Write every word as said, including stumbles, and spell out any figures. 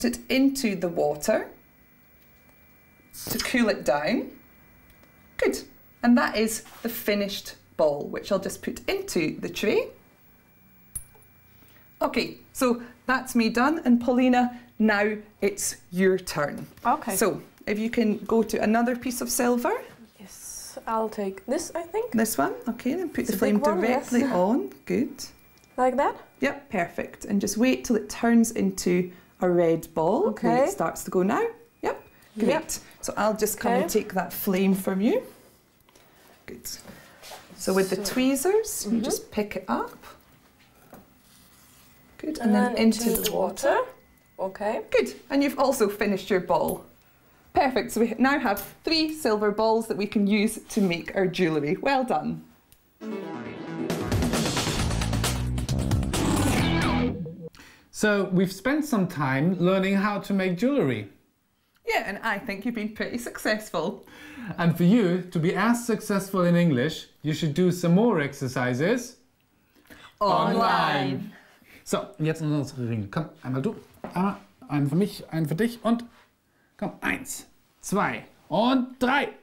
it into the water to cool it down. Good. And that is the finished ball, which I'll just put into the tray. Okay, so that's me done. And Paulina, now it's your turn. Okay. So if you can go to another piece of silver. Yes, I'll take this, I think. This one, okay, and put It's the a flame big one, directly yes. on. Good. Like that? Yep, perfect. And just wait till it turns into a red ball. Okay. It starts to go now. Yep, great. Yep. So I'll just come Okay. and take that flame from you. Good. So with the So- tweezers, you Mhm. just pick it up. Good, And, and, then then into the water. Okay. Good, and you've also finished your ball. Perfect, so we now have three silver balls that we can use to make our jewellery. Well done. So we've spent some time learning how to make jewellery. Yeah, and I think you've been pretty successful. And for you to be as successful in English, you should do some more exercises Online. So, jetzt in unsere Ringe. Komm, einmal du, einmal, einen für mich, einen für dich und komm, eins, zwei und drei.